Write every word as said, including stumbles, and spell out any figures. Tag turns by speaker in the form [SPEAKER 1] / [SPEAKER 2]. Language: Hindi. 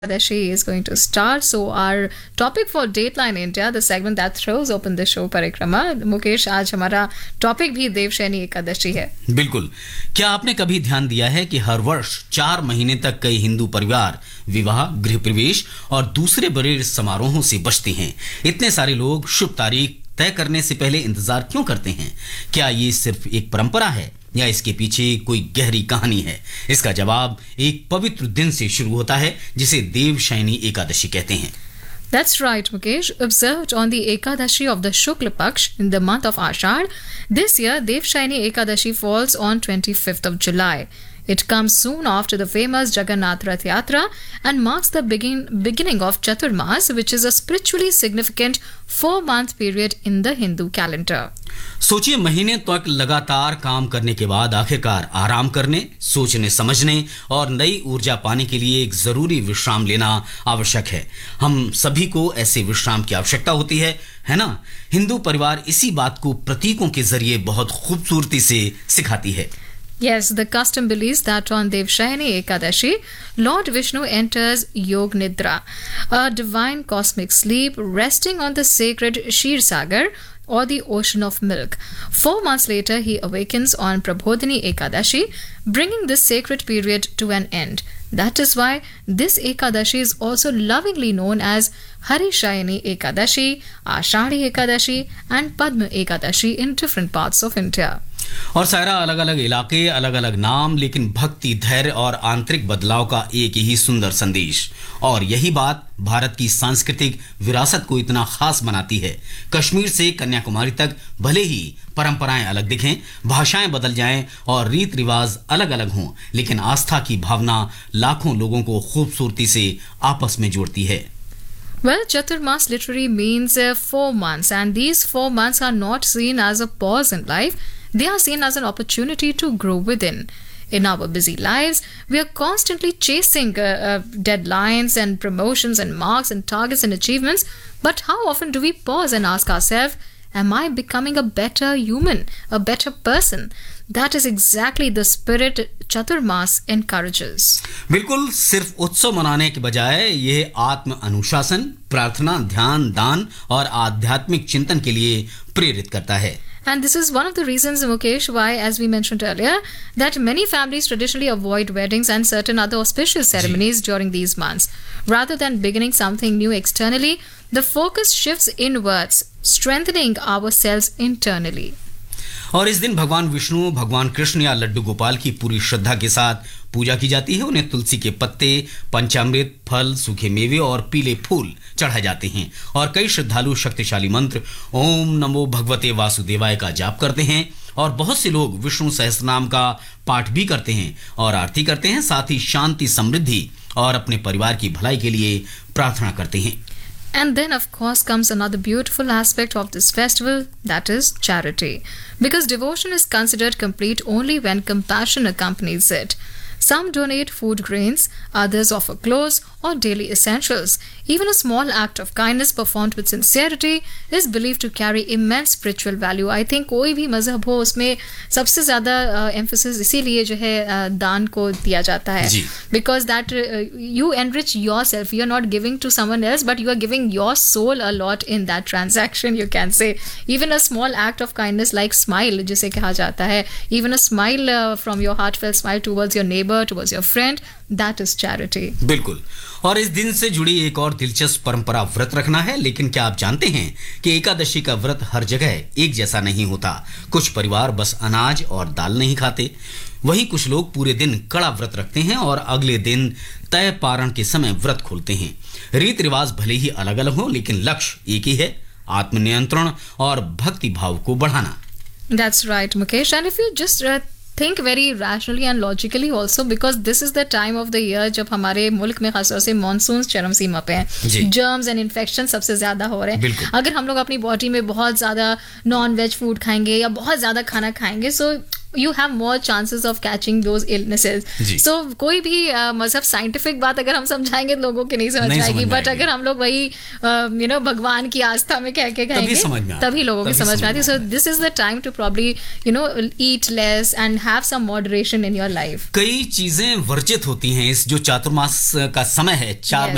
[SPEAKER 1] She is going to start. So our topic for Dateline India, the segment that throws open the show परिक्रमा, मुकेश आज हमारा टॉपिक भी देवशयनी एकादशी है.
[SPEAKER 2] बिल्कुल. क्या आपने कभी ध्यान दिया है कि हर वर्ष चार महीने तक कई हिंदू परिवार विवाह, गृह प्रवेश और दूसरे बड़े समारोहों से बचते हैं? इतने सारे लोग शुभ तारीख तय करने से पहले इंतजार क्यों करते हैं? क्या ये सिर्फ एक परंपरा है या इसके पीछे कोई गहरी कहानी है? इसका जवाब एक पवित्र दिन से शुरू होता है जिसे देवशयनी एकादशी कहते हैं.
[SPEAKER 1] That's right, Mukesh. Observed on the Ekadashi of the Shukla Paksh in the month of Ashad, this year Devshayani Ekadashi falls on twenty-fifth of July. It comes soon after the famous Jagannath Rath Yatra and marks the begin, beginning of Chaturmas, which is a spiritually significant four-month period in the Hindu calendar.
[SPEAKER 2] सोचिए, महीने तक लगातार काम करने के बाद आखिरकार आराम करने, सोचने समझने और नई ऊर्जा पाने के लिए एक जरूरी विश्राम लेना आवश्यक है. हम सभी को ऐसे विश्राम की आवश्यकता होती है, है ना? हिंदू परिवार इसी बात को प्रतीकों के जरिए बहुत खूबसूरती से सिखाती है.
[SPEAKER 1] Yes, the custom believes that on Devshayani Ekadashi, Lord Vishnu enters Yog Nidra, a divine cosmic sleep resting on the sacred Kshir Sagar or the ocean of milk. Four months later, he awakens on Prabodhini Ekadashi, bringing this sacred period to an end. That is why this Ekadashi is also lovingly known as Harishayani Ekadashi, Ashadi Ekadashi and Padma Ekadashi in different parts of India.
[SPEAKER 2] और सारा अलग अलग इलाके, अलग अलग नाम, लेकिन भक्ति, धैर्य और आंतरिक बदलाव का एक ही सुंदर संदेश. और यही बात भारत की सांस्कृतिक विरासत को इतना खास बनाती है. कश्मीर से कन्याकुमारी तक भले ही परंपराएं अलग दिखें, भाषाएं बदल जाएं और रीत रिवाज अलग अलग हों, लेकिन आस्था की भावना लाखों लोगों को खूबसूरती से आपस में जोड़ती है.
[SPEAKER 1] Well, Chaturmas literally means uh, four months, and these four months are not seen as a pause in life. They are seen as an opportunity to grow within. In our busy lives, we are constantly chasing uh, uh, deadlines and promotions and marks and targets and achievements. But how often do we pause and ask ourselves, am I becoming a better human, a better person? That is exactly the spirit Chaturmas encourages.
[SPEAKER 2] बिल्कुल, सिर्फ उत्सव मनाने के बजाय यह आत्म अनुशासन, प्रार्थना, ध्यान, दान और आध्यात्मिक चिंतन के लिए प्रेरित करता है.
[SPEAKER 1] And this is one of the reasons, Mukesh, why, as we mentioned earlier, that many families traditionally avoid weddings and certain other auspicious ceremonies during these months. Rather than beginning something new externally, the focus shifts inwards, strengthening ourselves internally.
[SPEAKER 2] और इस दिन भगवान विष्णु, भगवान कृष्ण या लड्डू गोपाल की पूरी श्रद्धा के साथ पूजा की जाती है. उन्हें तुलसी के पत्ते, पंचामृत, फल, सूखे मेवे और पीले फूल चढ़ाए जाते हैं. और कई श्रद्धालु शक्तिशाली मंत्र ओम नमो भगवते वासुदेवाय का जाप करते हैं. और बहुत से लोग विष्णु सहस्त्रनाम का पाठ भी करते हैं और आरती करते हैं. साथ ही शांति, समृद्धि और अपने परिवार की भलाई के लिए प्रार्थना करते हैं.
[SPEAKER 1] And then, of course, comes another beautiful aspect of this festival, that is charity. Because devotion is considered complete only when compassion accompanies it. Some donate food grains, others offer clothes or daily essentials. Even a small act of kindness performed with sincerity is believed to carry immense spiritual value. I think कोई भी मजहब हो उसमें सबसे ज़्यादा emphasis इसीलिए जो है दान को दिया जाता है. Because that uh, you enrich yourself. You are not giving to someone else, but you are giving your soul a lot in that transaction, you can say. Even a small act of kindness like smile, जिसे कहा जाता है. Even a smile uh, from your heartfelt smile towards your neighbor, towards your friend, that is charity.
[SPEAKER 2] बिल्कुल. और इस दिन से जुड़ी एक और दिलचस्प परंपरा व्रत रखना है. लेकिन क्या आप जानते हैं कि एकादशी का व्रत हर जगह एक जैसा नहीं होता? कुछ परिवार बस अनाज और दाल नहीं खाते, वहीं कुछ लोग पूरे दिन कड़ा व्रत रखते हैं और अगले दिन तय पारण के समय व्रत खोलते हैं. रीत रिवाज भले ही अलग अलग हो, लेकिन लक्ष्य एक ही है, आत्मनियंत्रण और भक्ति भाव को बढ़ाना.
[SPEAKER 1] That's right, Mukesh. And if you just uh, think very rationally and logically also, because this is the time of the year जब हमारे मुल्क में खासतौर से मानसून चरम सीमा पे हैं, जर्म्स एंड इन्फेक्शन सबसे ज्यादा हो रहे हैं. अगर हम लोग अपनी बॉडी में बहुत ज्यादा नॉन वेज फूड खाएंगे या बहुत ज्यादा खाना खाएंगे, सो you have more chances of catching those illnesses. So कोई भी uh, मजहब साइंटिफिक बात अगर हम समझाएंगे तो लोगों के नहीं समझ आएगी. बट अगर हम लोग वही यू नो भगवान की आस्था में कह के कहेंगे तभी लोगों को समझ में आती है. So this is the time to probably you know eat less and have some moderation in your life.
[SPEAKER 2] कई चीजें वर्जित होती हैं इस जो चातुर्मास का समय है, चार